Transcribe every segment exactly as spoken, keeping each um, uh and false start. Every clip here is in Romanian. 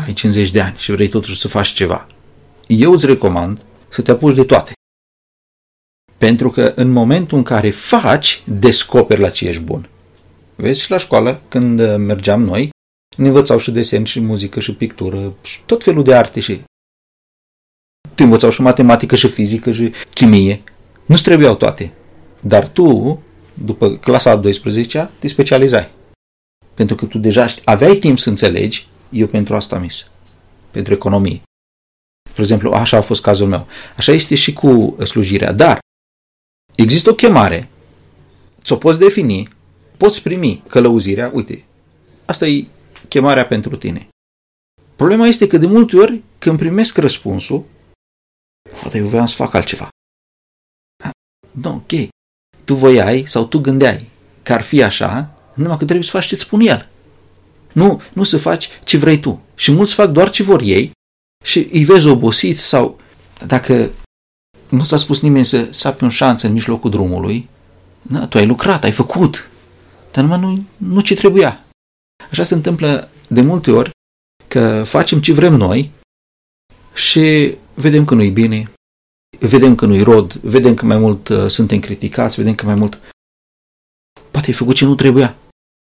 ai cincizeci de ani și vrei totuși să faci ceva, eu îți recomand să te apuci de toate. Pentru că în momentul în care faci, descoperi la ce ești bun. Vezi, și la școală, când mergeam noi, ne învățau și desen, și muzică, și pictură, și tot felul de arte. Și te învățau și matematică, și fizică, și chimie. Nu-ți trebuiau toate. Dar tu, după clasa a douăsprezecea, te specializai. Pentru că tu deja aveai timp să înțelegi, eu pentru asta am mis. Pentru economie. De exemplu, așa a fost cazul meu. Așa este și cu slujirea. Dar există o chemare, ți-o poți defini, poți primi călăuzirea, uite, asta e chemarea pentru tine. Problema este că de multe ori, când primesc răspunsul, poate eu voiam să fac altceva. Nu, ok. Tu voiai sau tu gândeai că ar fi așa, numai că trebuie să faci ce-ți spune el. Nu, nu să faci ce vrei tu. Și mulți fac doar ce vor ei și îi vezi obosiți sau dacă nu ți-a spus nimeni să sapi un șanț în mijlocul drumului, na, tu ai lucrat, ai făcut, dar numai nu, nu ce trebuia. Așa se întâmplă de multe ori că facem ce vrem noi și vedem că nu-i bine, vedem că nu-i rod, vedem că mai mult uh, suntem criticați, vedem că mai mult poate ai făcut ce nu trebuia.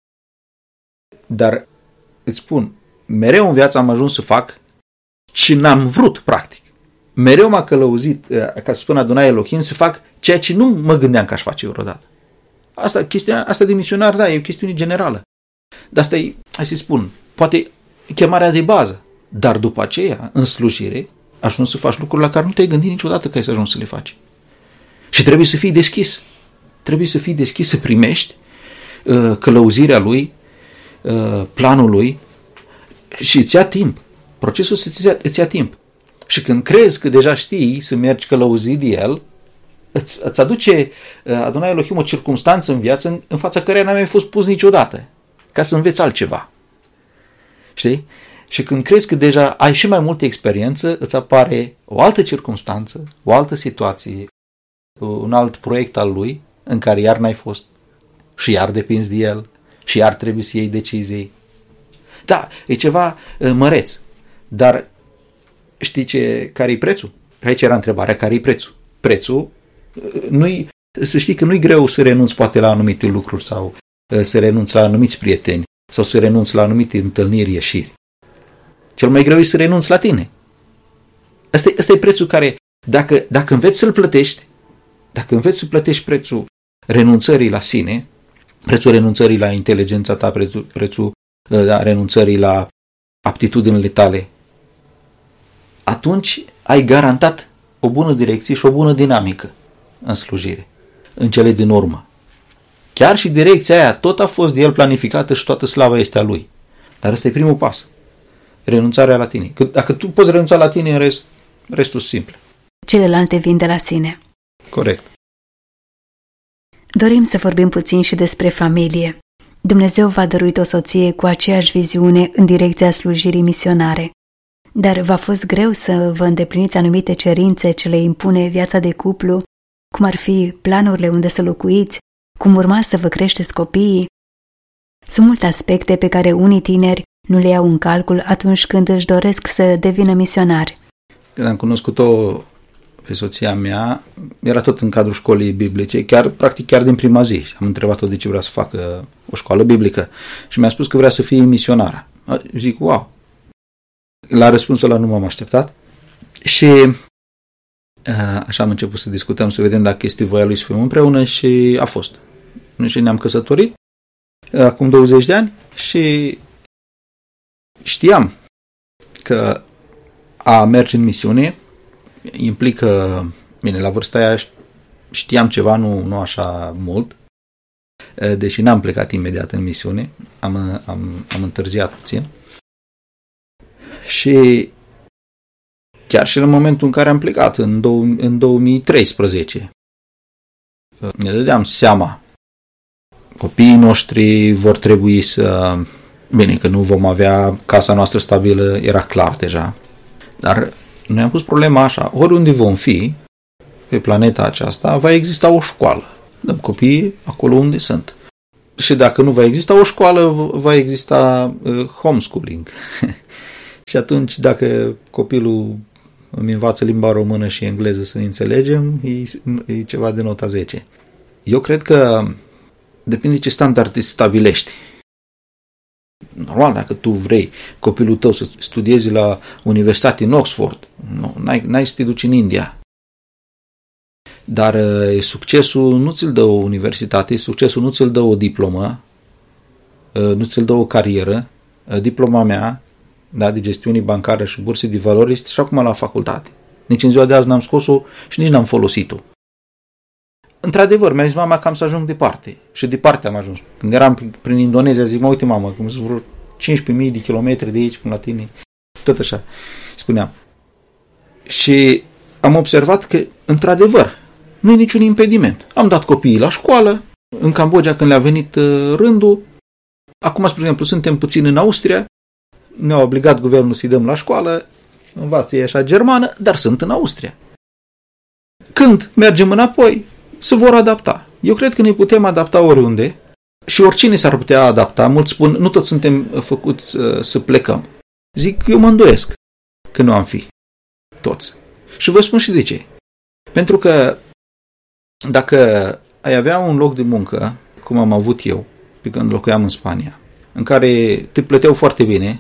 Dar îți spun, mereu în viață am ajuns să fac ce n-am vrut, practic. Mereu m-a călăuzit, ca să spun Adonai Elohim, să fac ceea ce nu mă gândeam că aș face eu vreodată. Asta, chestiunea, asta de misionar, da, e o chestiune generală. Dar asta e, hai să spun, poate chemarea de bază. Dar după aceea, în slujire, ajungi să faci lucruri la care nu te-ai gândit niciodată că ai să ajungi să le faci. Și trebuie să fii deschis. Trebuie să fii deschis, să primești uh, călăuzirea lui, uh, planul lui și îți ia timp. Procesul îți ia, îți ia timp. Și când crezi că deja știi să mergi călăuzit de el, îți, îți aduce uh, Adonai Elohim o circumstanță în viață în, în fața căreia n-ai mai fost pus niciodată, ca să înveți altceva. Știi? Și când crezi că deja ai și mai multă experiență, îți apare o altă circumstanță, o altă situație, un alt proiect al lui, în care iar n-ai fost și iar depinzi de el și iar trebuie să iei decizii. Da, e ceva uh, măreț, dar știi ce, care-i prețul? Aici era întrebarea, care-i prețul? Prețul, nu-i, să știi că nu-i greu să renunți poate la anumite lucruri sau să renunți la anumiți prieteni sau să renunți la anumite întâlniri, ieșiri. Cel mai greu e să renunți la tine. Ăsta e, ăsta e prețul care, dacă, dacă înveți să-l plătești, dacă înveți să plătești prețul renunțării la sine, prețul renunțării la inteligența ta, prețul, prețul da, renunțării la aptitudinile tale, atunci ai garantat o bună direcție și o bună dinamică în slujire, în cele din urmă. Chiar și direcția aia tot a fost de el planificată și toată slava este a lui. Dar ăsta e primul pas. Renunțarea la tine. Că dacă tu poți renunța la tine, în rest, restul simplu. Celelalte vin de la sine. Corect. Dorim să vorbim puțin și despre familie. Dumnezeu v-a dăruit o soție cu aceeași viziune în direcția slujirii misionare. Dar v-a fost greu să vă îndepliniți anumite cerințe ce le impune viața de cuplu, cum ar fi planurile unde să locuiți, cum urma să vă creșteți copiii? Sunt multe aspecte pe care unii tineri nu le iau în calcul atunci când își doresc să devină misionari. Când am cunoscut-o pe soția mea, era tot în cadrul școlii biblice, chiar, practic chiar din prima zi. Am întrebat-o de ce vrea să facă o școală biblică și mi-a spus că vrea să fie misionară. Zic, wow! La răspunsul ăla nu m-am așteptat și așa am început să discutăm, să vedem dacă este voia lui să fim împreună și a fost. Și ne-am căsătorit acum douăzeci de ani și știam că a merge în misiune implică, bine, la vârsta aia știam ceva, nu, nu așa mult, deși n-am plecat imediat în misiune, am, am, am întârziat puțin. Și chiar și în momentul în care am plecat, în, dou- în două mii treisprezece, ne dădeam seama, copiii noștri vor trebui să... Bine, că nu vom avea casa noastră stabilă, era clar deja, dar noi am pus problema așa, oriunde vom fi, pe planeta aceasta, va exista o școală. Dăm copiii acolo unde sunt. Și dacă nu va exista o școală, va exista uh, homeschooling. Și atunci, dacă copilul îmi învață limba română și engleză să ne înțelegem, e, e ceva de nota zece. Eu cred că depinde ce standard îți stabilești. Normal, dacă tu vrei copilul tău să studiezi la Universitate în Oxford, nu, n-ai, n-ai să te duci în India. Dar e, succesul nu ți-l dă o universitate, succesul nu ți-l dă o diplomă, nu ți-l dă o carieră. Diploma mea, da, de gestiune bancară și burse de valori, este și acum la facultate. Nici în ziua de azi n-am scos-o și nici n-am folosit-o. Într-adevăr, mi-a zis mama că am să ajung departe. Și departe am ajuns. Când eram prin Indonezia, zic, mă, uite mamă, cum sunt vreo cincisprezece mii de kilometri de aici până la tine. Tot așa, spuneam. Și am observat că, într-adevăr, nu e niciun impediment. Am dat copiii la școală, în Cambodgia când le-a venit rândul. Acum, spre exemplu, suntem puțin în Austria, ne-a obligat guvernul să-i dăm la școală, învață ei așa germană, dar sunt în Austria. Când mergem înapoi, se vor adapta. Eu cred că ne putem adapta oriunde și oricine s-ar putea adapta. Mulți spun, nu toți suntem făcuți uh, să plecăm. Zic, eu mă îndoiesc că nu am fi toți. Și vă spun și de ce. Pentru că dacă ai avea un loc de muncă, cum am avut eu, pe când locuiam în Spania, în care te plăteau foarte bine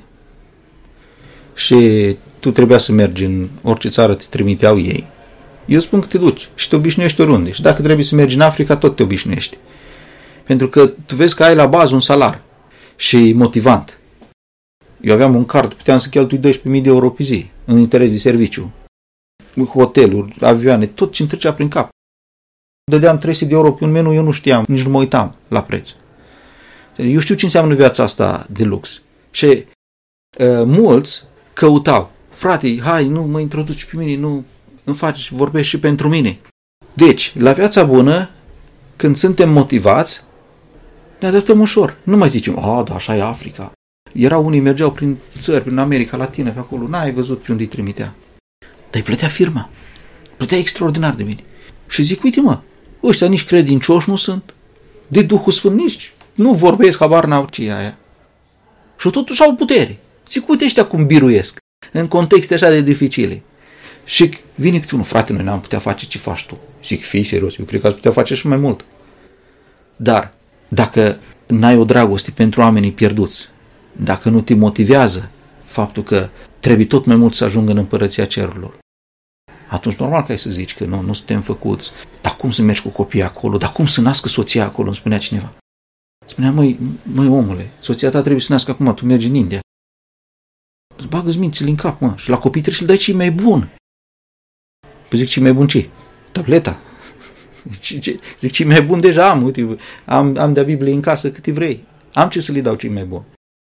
și tu trebuia să mergi în orice țară te trimiteau ei, eu spun că te duci și te obișnuiești oriunde. Și dacă trebuie să mergi în Africa, tot te obișnuiești. Pentru că tu vezi că ai la bază un salar și motivant. Eu aveam un card, puteam să cheltui doisprezece mii de euro pe zi în interes de serviciu. Hoteluri, avioane, tot ce îmi trecea prin cap. Dădeam trei sute de euro pe un meniu, eu nu știam, nici nu mă uitam la preț. Eu știu ce înseamnă viața asta de lux. Și uh, mulți căutau, frate, hai, nu mă introduci pe mine, nu îmi faci, vorbești și pentru mine. Deci, la viața bună, când suntem motivați, ne adaptăm ușor. Nu mai zicem, a, da, așa e Africa. Erau unii, mergeau prin țări, prin America Latină, pe acolo, n-ai văzut pe unde îi trimitea. Dar îi plătea firma. Plătea extraordinar de bine. Și zic, uite mă, ăștia nici credincioși nu sunt, de Duhul Sfânt nici nu vorbesc, habar n-au ce e aia. Și totuși au putere. Zic, uite ăștia cum biruiesc, în contexte așa de dificile. Și vine câte unul, frate, noi n-am putea face ce faci tu. Zic, fii serios, eu cred că ați putea face și mai mult. Dar, dacă n-ai o dragoste pentru oamenii pierduți, dacă nu te motivează faptul că trebuie tot mai mult să ajungă în împărăția cerurilor, atunci normal că ai să zici că nu, nu suntem făcuți. Dar cum să mergi cu copiii acolo? Dar cum să nască soția acolo? Îmi spunea cineva. Spunea, măi, măi omule, soția ta trebuie să nască acum, tu mergi în India. Bagă-ți mințile în cap, mă, și la copii trebuie să-l dai ce mai bun. Păi zic, ce mai bun ce? Tableta. Zic, ce mai bun deja am, uite, am, am de-a Biblie în casă câte vrei. Am ce să le dau ce mai bun.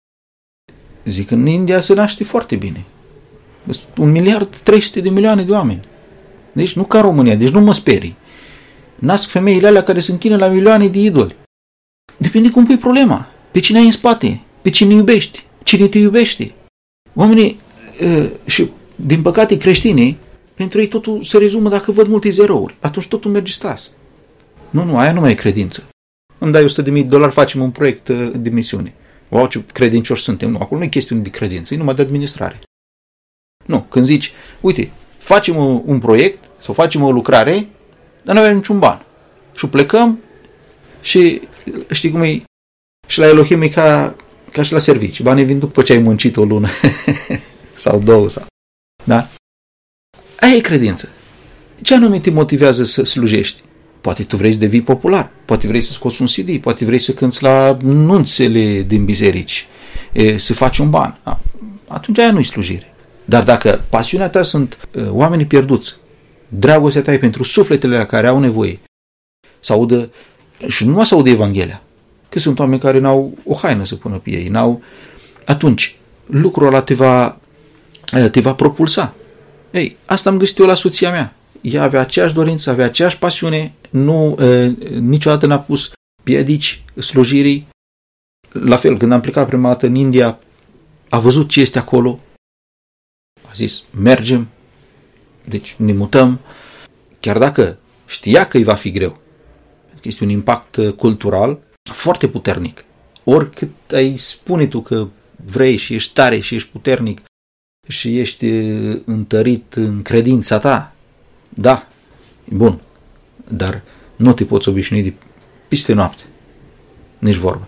Zic, în India se naște foarte bine. Un miliard trei sute de milioane de oameni. Deci nu ca România, deci nu mă sperii. Nasc femeile alea care se închină la milioane de idoli. Depinde cum pui problema. Pe cine ai în spate, pe cine iubești, cine te iubește. Oamenii, și din păcate creștinii, pentru ei totul se rezumă dacă văd multe zerouri. Atunci totul merge stas. Nu, nu, aia nu mai e credință. Îmi dai o sută de mii de dolari, facem un proiect de misiune. Wow, ce credincioși suntem. Nu, acolo nu e chestiune de credință, e numai de administrare. Nu, când zici, uite, facem un proiect sau facem o lucrare, dar nu avem niciun ban. Și plecăm și știi cum e, și la Elohim e ca, ca și la servici. Banii vin după ce ai muncit o lună sau două. Sau, da? Aia e credință. Ce anume te motivează să slujești? Poate tu vrei să devii popular, poate vrei să scoți un C D, poate vrei să cânți la nunțele din biserici, să faci un ban. Atunci aia nu-i slujire. Dar dacă pasiunea ta sunt oamenii pierduți, dragostea ta e pentru sufletele la care au nevoie, să audă, și nu să audă Evanghelia, că sunt oameni care n-au o haină să pună pe ei, n-au, atunci lucrul ăla te va, te va propulsa. Ei, asta am găsit eu la soția mea. Ea avea aceeași dorință, avea aceeași pasiune, nu, e, niciodată n-a pus piedici slujirii. La fel, când am plecat prima dată în India, a văzut ce este acolo, a zis, mergem, deci ne mutăm, chiar dacă știa că îi va fi greu. Este un impact cultural foarte puternic. Oricât ai spune tu că vrei și ești tare și ești puternic, și ești întărit în credința ta, da, e bun, dar nu te poți obișnui de peste noapte, nici vorbă.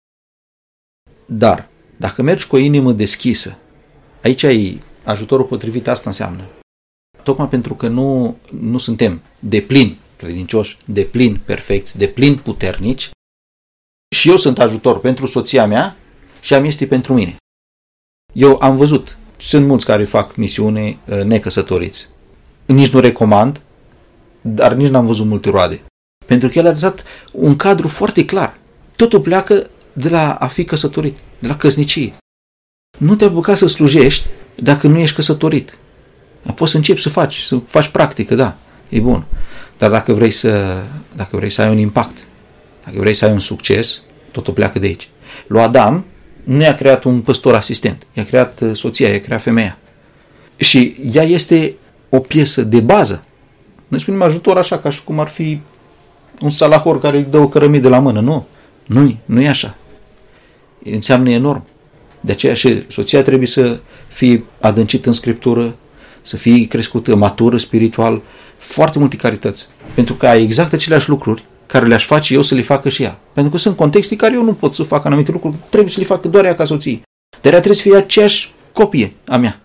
Dar, dacă mergi cu o inimă deschisă, aici ai ajutorul potrivit, asta înseamnă. Tocmai pentru că nu, nu suntem deplin credincioși, deplin perfecți, deplin puternici, și eu sunt ajutor pentru soția mea și am este pentru mine. Eu am văzut, sunt mulți care fac misiune necăsătoriți. Nici nu recomand, dar nici n-am văzut multe roade. Pentru că el a lăsat un cadru foarte clar. Totul pleacă de la a fi căsătorit, de la căsnicie. Nu te apuca să slujești dacă nu ești căsătorit. Poți să începi să faci, să faci practică, da, e bun. Dar dacă vrei să, dacă vrei să ai un impact, dacă vrei să ai un succes, totul pleacă de aici. Lui Adam nu i-a creat un păstor asistent, i-a creat soția, i-a creat femeia. Și ea este o piesă de bază. Noi spunem ajutor așa, ca și cum ar fi un salahor care îi dă o cărămidă la mână. Nu, nu-i, nu e așa. Înseamnă enorm. De aceea și soția trebuie să fie adâncită în Scriptură, să fie crescută, matură, spiritual, foarte multe carități. Pentru că ai exact aceleași lucruri care le-aș face eu să le facă și ea. Pentru că sunt contexte care eu nu pot să fac anumite lucruri, trebuie să le facă doar ea ca soție. Dar ea trebuie să fie aceeași copie a mea.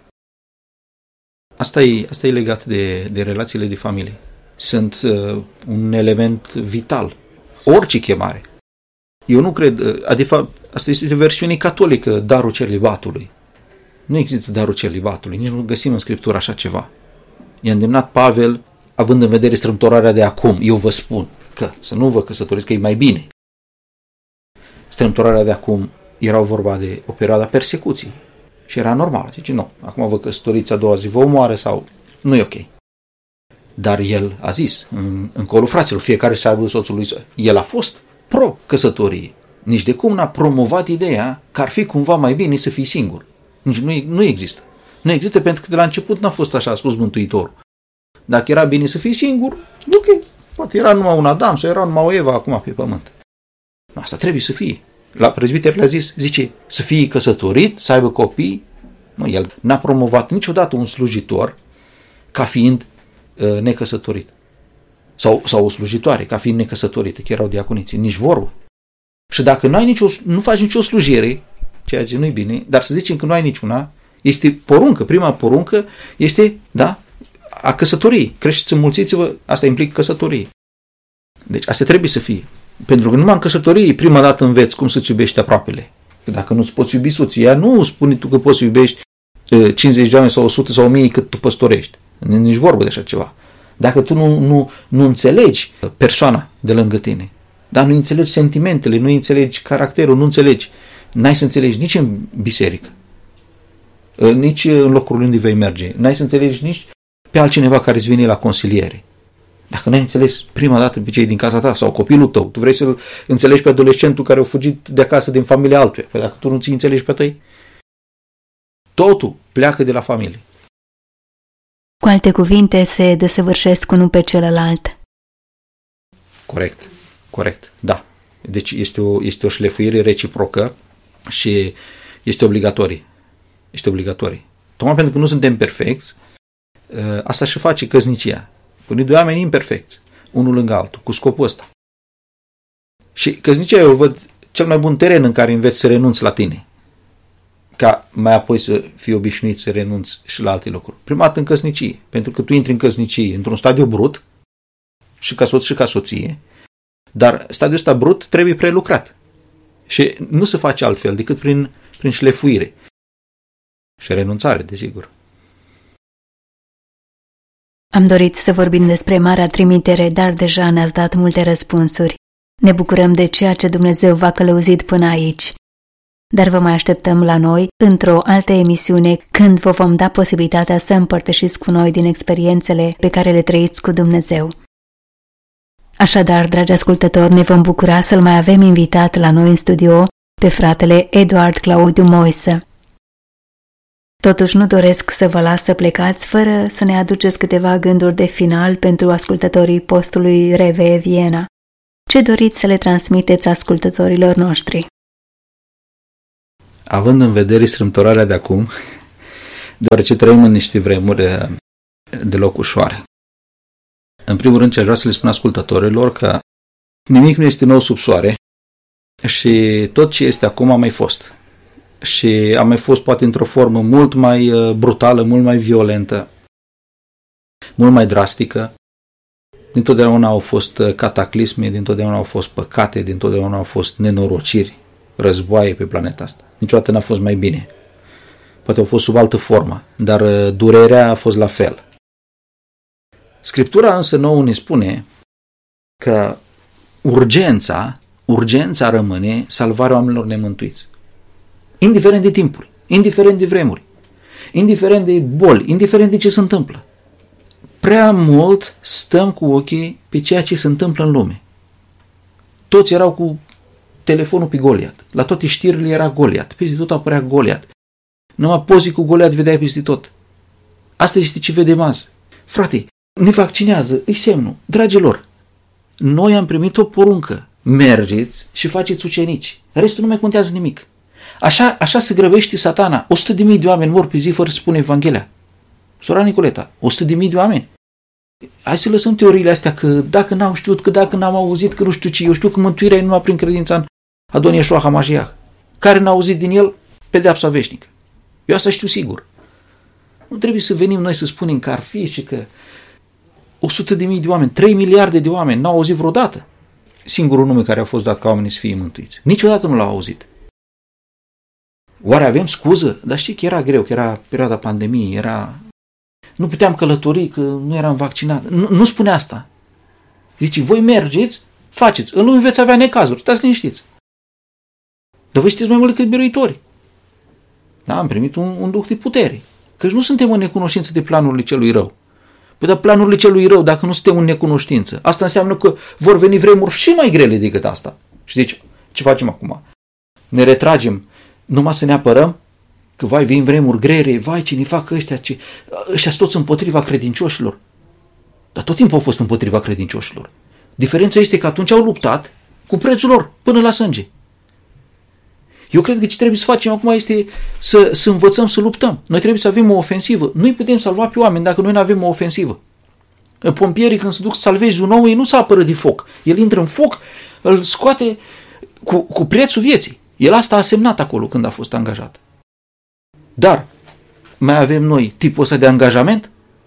Asta e, asta e legat de, de relațiile de familie. Sunt uh, un element vital. Orice chemare. Eu nu cred, uh, de fapt, asta este o versiune catolică, darul celibatului. Nu există darul celibatului, nici nu găsim în Scriptură așa ceva. I-a îndemnat Pavel, având în vedere strâmtorarea de acum, eu vă spun că să nu vă căsătoriți, că e mai bine. Strâmtorarea de acum era vorba de o perioadă a persecuției și era normal. Zice, nu, acum vă căsătoriți, a doua zi vă omoare sau nu e ok. Dar el a zis, în, în colul fraților, fiecare să aibă soțul lui. El a fost pro-căsătorie. Nici de cum n-a promovat ideea că ar fi cumva mai bine să fii singur. Nici nu, nu există. Nu există pentru că de la început n-a fost așa, a spus Mântuitorul. Dacă era bine să fii singur, ok, poate era numai un Adam sau era numai o Eva acum pe pământ. Asta trebuie să fie. La prezbiter le-a zis, zice, să fie căsătorit, să aibă copii. Nu, el n-a promovat niciodată un slujitor ca fiind uh, necăsătorit. Sau, sau o slujitoare ca fiind necăsătorită, că erau diaconiții, nici vorbă. Și dacă nu, ai nicio, nu faci nicio slujire, ceea ce nu-i bine, dar să zicem că nu ai niciuna, este poruncă, prima poruncă este, da, a căsătoriei. Creșteți, înmulțiți-vă, asta implică căsătorie. Deci asta trebuie să fie. Pentru că numai în căsătorie prima dată înveți cum să-ți iubești aproapele. Că dacă nu-ți poți iubi soția, nu spune tu că poți să iubești cincizeci de oameni sau o sută sau o mie cât tu păstorești. Nici vorbă de așa ceva. Dacă tu nu, nu, nu înțelegi persoana de lângă tine, dar nu înțelegi sentimentele, nu înțelegi caracterul, nu înțelegi, n-ai să înțelegi nici în biserică, nici în locurile unde vei merge, n-ai să înțelegi nici pe altcineva care îți vine la consiliere. Dacă n-ai înțeles prima dată pe cei din casa ta sau copilul tău, tu vrei să-l înțelegi pe adolescentul care a fugit de acasă din familia altuia. Păi dacă tu nu ți înțelegi pe tăi, totul pleacă de la familie. Cu alte cuvinte, se desăvârșesc unul pe celălalt. Corect, corect, da. Deci este o, este o șlefuire reciprocă și este obligatorie. Este obligatorie. Tocmai pentru că nu suntem perfecți, asta și face căsnicia. Pune doi oameni imperfecți, unul lângă altul, cu scopul ăsta. Și căsnicia eu văd cel mai bun teren în care înveți să renunți la tine, ca mai apoi să fii obișnuit să renunți și la alte lucruri. Prima dată în căsnicie, pentru că tu intri în căsnicie într-un stadiu brut, și ca soț și ca soție, dar stadiul ăsta brut trebuie prelucrat. Și nu se face altfel decât prin, prin șlefuire și renunțare, desigur. Am dorit să vorbim despre Marea Trimitere, dar deja ne-ați dat multe răspunsuri. Ne bucurăm de ceea ce Dumnezeu v-a călăuzit până aici. Dar vă mai așteptăm la noi într-o altă emisiune când vă vom da posibilitatea să împărtășiți cu noi din experiențele pe care le trăiți cu Dumnezeu. Așadar, dragi ascultători, ne vom bucura să-l mai avem invitat la noi în studio pe fratele Eduard Claudiu Moise. Totuși nu doresc să vă las să plecați fără să ne aduceți câteva gânduri de final pentru ascultătorii postului R V Viena. Ce doriți să le transmiteți ascultătorilor noștri? Având în vedere strâmtorarea de acum, deoarece trăim în niște vremuri deloc ușoare. În primul rând, ce vreau să le spun ascultătorilor că nimic nu este nou sub soare și tot ce este acum a mai fost. Și a mai fost poate într-o formă mult mai brutală, mult mai violentă, mult mai drastică. Dintotdeauna au fost cataclisme, dintotdeauna au fost păcate, dintotdeauna au fost nenorociri, războaie pe planeta asta. Niciodată n-a fost mai bine. Poate au fost sub altă formă, dar durerea a fost la fel. Scriptura însă nouă ne spune că urgența, urgența rămâne salvarea oamenilor nemântuiți. Indiferent de timpuri, indiferent de vremuri, indiferent de boli, indiferent de ce se întâmplă. Prea mult stăm cu ochii pe ceea ce se întâmplă în lume. Toți erau cu telefonul pe Goliat. La toate știrile era Goliat. Peste tot apărea Goliat. Numai pozi cu Goliat vedeai peste tot. Asta este ce vedem azi. Frate, ne vaccinează, îi semnul. Dragilor, noi am primit o poruncă. Mergeți și faceți ucenici. Restul nu mai contează nimic. Așa, așa se grăbește Satana. o sută de mii de oameni mor pe zi fără să spune Evanghelia. Sora Nicoleta, o sută de mii de oameni. Hai să lăsăm teoriile astea că dacă n-au știut, că dacă n-am auzit, că nu știu ce, eu știu că mântuirea e numai prin credința în Adon Yeshua HaMashiach. Care n-a auzit din el, pedeapsa veșnică. Eu asta știu sigur. Nu trebuie să venim noi să spunem că ar fi și că o sută de mii de oameni, trei miliarde de oameni n-au auzit vreodată singurul nume care a fost dat ca oamenii să fie mântuiți. Niciodată nu l-au auzit. Oare avem scuză? Dar știi că era greu, că era perioada pandemiei, era... Nu puteam călători, că nu eram vaccinat. Nu, nu spune asta. Zice, voi mergeți, faceți. În lume veți avea necazuri, stați liniștiți. Dar voi știți mai mult decât biruitori. Da, am primit un, un duh de putere. Căci nu suntem în necunoștință de planurile celui rău. Păi dar planurile celui rău, dacă nu suntem în necunoștință, asta înseamnă că vor veni vremuri și mai grele decât asta. Și zice, ce facem acum? Ne retragem numai să ne apărăm? Că vai, vin vremuri grele, vai, ce ne fac ăștia, ce... ăștia sunt toți împotriva credincioșilor. Dar tot timpul au fost împotriva credincioșilor. Diferența este că atunci au luptat cu prețul lor, până la sânge. Eu cred că ce trebuie să facem acum este să, să învățăm să luptăm. Noi trebuie să avem o ofensivă. Nu-i putem salva pe oameni dacă noi nu avem o ofensivă. Pompierii, când se duc să salvezi un om, ei nu se apără de foc. El intră în foc, îl scoate cu, cu prețul vieții. El asta a semnat acolo când a fost angajat. Dar mai avem noi tipul ăsta de angajament?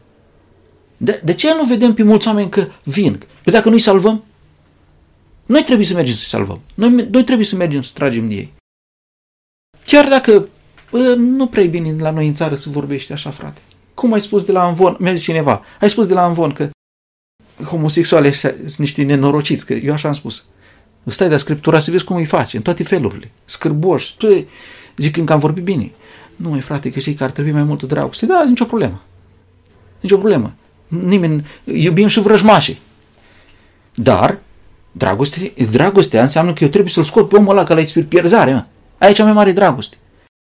De, de ce nu vedem pe mulți oameni că vin? Păi dacă nu-i salvăm, noi trebuie să mergem să-i salvăm. Noi, noi trebuie să mergem să tragem de ei. Chiar dacă bă, nu prea e bine la noi în țară să vorbești așa, frate. Cum ai spus de la Amvon? Mi-a zis cineva. Ai spus de la Amvon că homosexuali sunt niște nenorociți, că eu așa am spus. Stai de Scriptura să vezi cum îi faci, în toate felurile. Scârboși. Zic că am vorbit bine. Nu, mai frate, că știi că ar trebui mai multă dragoste. Da, nicio problemă. Nicio problemă. Nimeni, iubim și vrăjmașii. Dar, dragoste, dragostea înseamnă că eu trebuie să-l scot pe omul ăla, că l-ai spir pierzare, mă. Aici mai mare dragoste.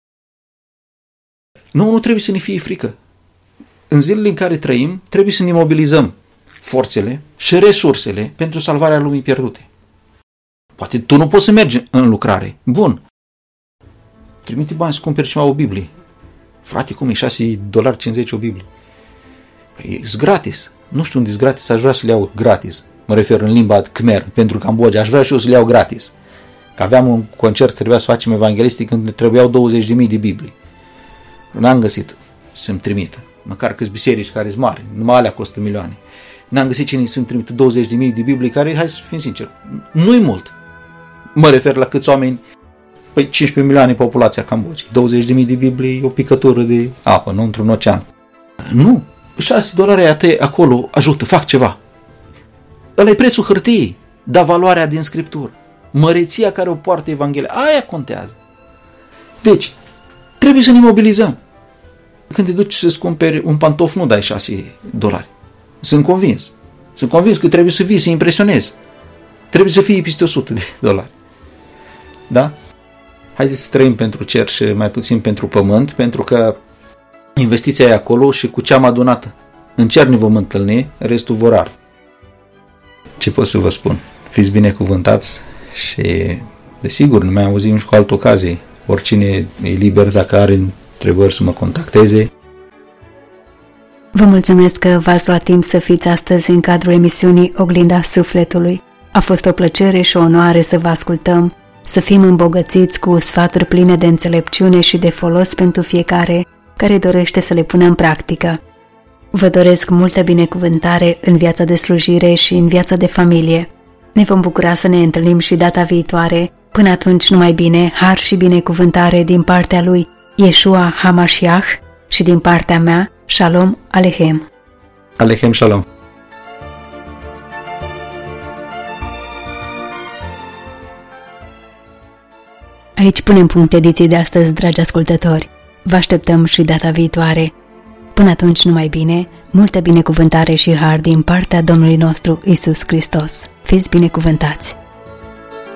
Nu, nu trebuie să ne fie frică. În zilele în care trăim, trebuie să ne mobilizăm forțele și resursele pentru salvarea lumii pierdute. Poate tu nu poți să mergi în lucrare. Bun. Trimite bani să cumperi și mai o Biblie. Frate, cum e șase dolari cincizeci o Biblie? Păi, e gratis. Nu știu unde e gratis, aș vrea să le iau gratis. Mă refer în limba Khmer, pentru Cambodgia. Aș vrea și eu să le iau gratis. Că aveam un concert, trebuia să facem evanghelistic când ne trebuiau douăzeci de mii de Biblii. N-am găsit să-mi trimită. Măcar câți biserici care sunt mari. Numai alea costă milioane. N-am găsit cine să-mi trimită douăzeci de mii de Biblii care, hai să fim sinceri, nu-i mult. Mă refer la câți oameni. Păi cincisprezece milioane populația Cambodgiei. douăzeci de mii de Biblii e o picătură de apă, nu într-un ocean. Nu. șase dolari acolo ajută, fac ceva. Ăla e prețul hârtiei, dar valoarea din Scriptură. Măreția care o poartă Evanghelia. Aia contează. Deci, trebuie să ne mobilizăm. Când te duci să-ți cumperi un pantof, nu dai șase dolari. Sunt convins. Sunt convins că trebuie să vii, să impresionezi. Trebuie să fii peste o sută de dolari. Da? Haideți să trăim pentru cer și mai puțin pentru pământ, pentru că investiția e acolo și cu ce am adunat în cer ne vom întâlni, restul vor arde. Ce pot să vă spun? Fiți binecuvântați și, desigur, ne mai auzim și cu altă ocazie. Oricine e liber, dacă are întrebări, să mă contacteze. Vă mulțumesc că v-ați luat timp să fiți astăzi în cadrul emisiunii Oglinda Sufletului. A fost o plăcere și o onoare să vă ascultăm, să fim îmbogățiți cu sfaturi pline de înțelepciune și de folos pentru fiecare care dorește să le pună în practică. Vă doresc multă binecuvântare în viața de slujire și în viața de familie. Ne vom bucura să ne întâlnim și data viitoare. Până atunci, numai bine, har și binecuvântare din partea lui Yeshua HaMashiach și din partea mea, Shalom Aleichem. Aleichem Shalom. Aici punem punct ediției de astăzi, dragi ascultători. Vă așteptăm și data viitoare. Până atunci, numai bine, multă binecuvântare și har din partea Domnului nostru Isus Hristos. Fiți binecuvântați!